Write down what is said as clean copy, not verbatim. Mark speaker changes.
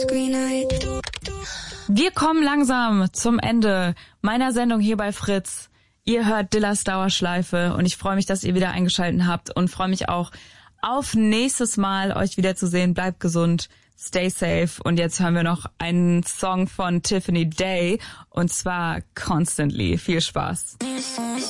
Speaker 1: Wir kommen langsam zum Ende meiner Sendung hier bei Fritz. Ihr hört Dillas Dauerschleife und ich freue mich, dass ihr wieder eingeschaltet habt und freue mich auch auf nächstes Mal, euch wiederzusehen. Bleibt gesund, stay safe und jetzt hören wir noch einen Song von Tiffany Day und zwar Constantly. Viel Spaß.